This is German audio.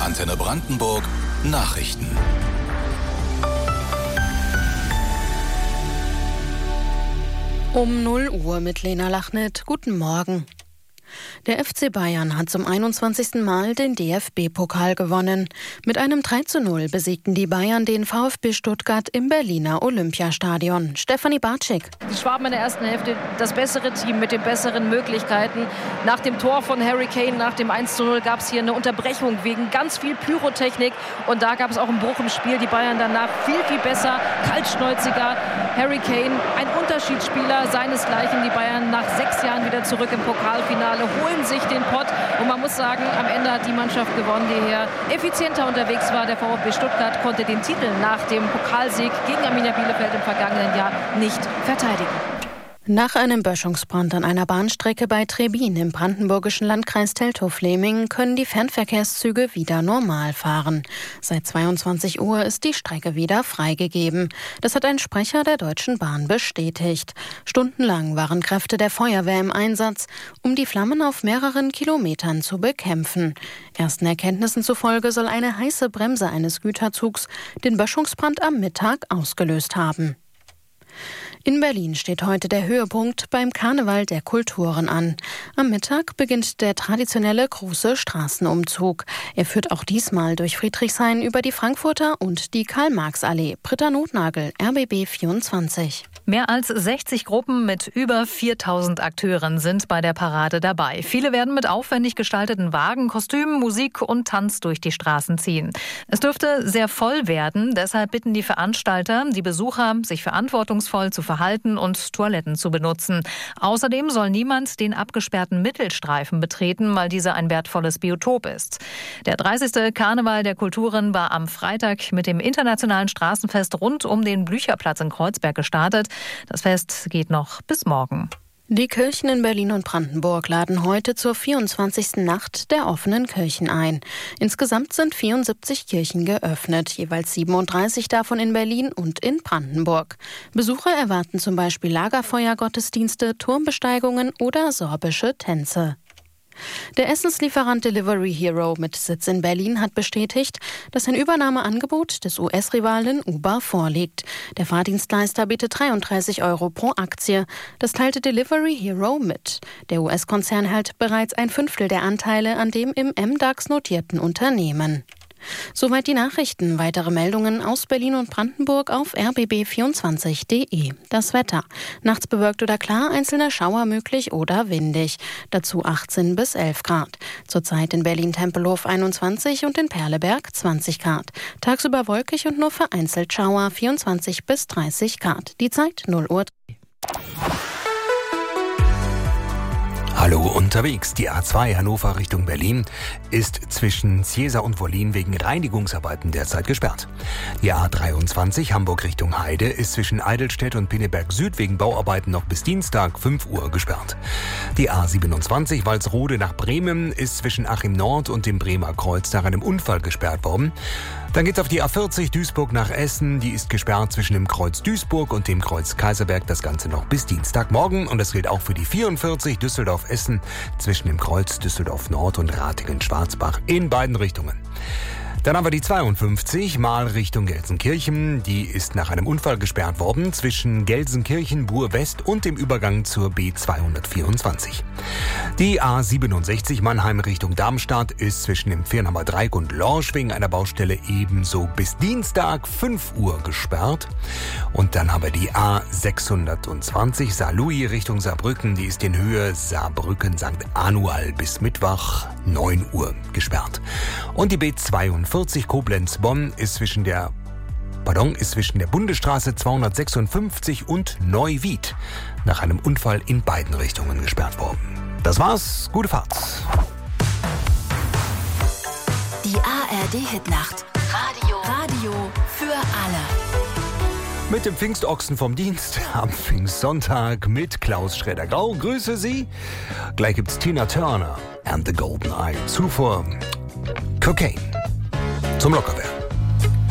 Antenne Brandenburg Nachrichten. Um 0 Uhr mit Lena Lachnit. Guten Morgen. Der FC Bayern hat zum 21. Mal den DFB-Pokal gewonnen. Mit einem 3:0 besiegten die Bayern den VfB Stuttgart im Berliner Olympiastadion. Stefanie Bartschik. Die Schwaben in der ersten Hälfte das bessere Team mit den besseren Möglichkeiten. Nach dem Tor von Harry Kane, nach dem 1:0, gab es hier eine Unterbrechung wegen ganz viel Pyrotechnik. Und da gab es auch einen Bruch im Spiel. Die Bayern danach viel besser, kaltschnäuziger. Harry Kane, ein Unterschiedsspieler seinesgleichen. Die Bayern nach 6 Jahren wieder zurück im Pokalfinale, holen sich den Pott. Und man muss sagen, am Ende hat die Mannschaft gewonnen, die hier effizienter unterwegs war. Der VfB Stuttgart konnte den Titel nach dem Pokalsieg gegen Arminia Bielefeld im vergangenen Jahr nicht verteidigen. Nach einem Böschungsbrand an einer Bahnstrecke bei Trebin im brandenburgischen Landkreis Teltow-Fläming können die Fernverkehrszüge wieder normal fahren. Seit 22 Uhr ist die Strecke wieder freigegeben. Das hat ein Sprecher der Deutschen Bahn bestätigt. Stundenlang waren Kräfte der Feuerwehr im Einsatz, um die Flammen auf mehreren Kilometern zu bekämpfen. Ersten Erkenntnissen zufolge soll eine heiße Bremse eines Güterzugs den Böschungsbrand am Mittag ausgelöst haben. In Berlin steht heute der Höhepunkt beim Karneval der Kulturen an. Am Mittag beginnt der traditionelle große Straßenumzug. Er führt auch diesmal durch Friedrichshain über die Frankfurter und die Karl-Marx-Allee. Britta Nothnagel, RBB 24. Mehr als 60 Gruppen mit über 4.000 Akteuren sind bei der Parade dabei. Viele werden mit aufwendig gestalteten Wagen, Kostümen, Musik und Tanz durch die Straßen ziehen. Es dürfte sehr voll werden, deshalb bitten die Veranstalter die Besucher, sich verantwortungsvoll zu verhalten und Toiletten zu benutzen. Außerdem soll niemand den abgesperrten Mittelstreifen betreten, weil dieser ein wertvolles Biotop ist. Der 30. Karneval der Kulturen war am Freitag mit dem internationalen Straßenfest rund um den Blücherplatz in Kreuzberg gestartet. Das Fest geht noch bis morgen. Die Kirchen in Berlin und Brandenburg laden heute zur 24. Nacht der offenen Kirchen ein. Insgesamt sind 74 Kirchen geöffnet, jeweils 37 davon in Berlin und in Brandenburg. Besucher erwarten zum Beispiel Lagerfeuergottesdienste, Turmbesteigungen oder sorbische Tänze. Der Essenslieferant Delivery Hero mit Sitz in Berlin hat bestätigt, dass ein Übernahmeangebot des US-Rivalen Uber vorliegt. Der Fahrdienstleister bietet 33 € pro Aktie. Das teilte Delivery Hero mit. Der US-Konzern hält bereits 1/5 der Anteile an dem im MDAX notierten Unternehmen. Soweit die Nachrichten. Weitere Meldungen aus Berlin und Brandenburg auf rbb24.de. Das Wetter. Nachts bewölkt oder klar, einzelne Schauer möglich oder windig. Dazu 18 bis 11 Grad. Zurzeit in Berlin-Tempelhof 21 und in Perleberg 20 Grad. Tagsüber wolkig und nur vereinzelt Schauer 24 bis 30 Grad. Die Zeit 0 Uhr. Hallo unterwegs. Die A2 Hannover Richtung Berlin ist zwischen Ziesa und Wollin wegen Reinigungsarbeiten derzeit gesperrt. Die A23 Hamburg Richtung Heide ist zwischen Eidelstedt und Pinneberg Süd wegen Bauarbeiten noch bis Dienstag 5 Uhr gesperrt. Die A27 Walsrode nach Bremen ist zwischen Achim Nord und dem Bremer Kreuz nach einem Unfall gesperrt worden. Dann geht's auf die A40 Duisburg nach Essen. Die ist gesperrt zwischen dem Kreuz Duisburg und dem Kreuz Kaiserberg. Das Ganze noch bis Dienstagmorgen. Und das gilt auch für die 44 Düsseldorf-Essen zwischen dem Kreuz Düsseldorf Nord und Ratingen-Schwarzbach in beiden Richtungen. Dann haben wir die 52 Mal Richtung Gelsenkirchen. Die ist nach einem Unfall gesperrt worden zwischen Gelsenkirchen, Buhr-West und dem Übergang zur B224. Die A67 Mannheim Richtung Darmstadt ist zwischen dem Viernhammer Dreieck und Lorsch wegen einer Baustelle ebenso bis Dienstag 5 Uhr gesperrt. Und dann haben wir die A620 Saarlouis Richtung Saarbrücken. Die ist in Höhe Saarbrücken-St. Anual bis Mittwoch 9 Uhr gesperrt. Und die B42 Koblenz-Bonn ist zwischen der Bundesstraße 256 und Neuwied nach einem Unfall in beiden Richtungen gesperrt worden. Das war's. Gute Fahrt. Die ARD-Hitnacht. Radio für alle. Mit dem Pfingstochsen vom Dienst am Pfingstsonntag mit Klaus Schroeder-Grau. Grüße Sie. Gleich gibt's Tina Turner and the Golden Eye. Zuvor Cocaine zum Lockerwerden.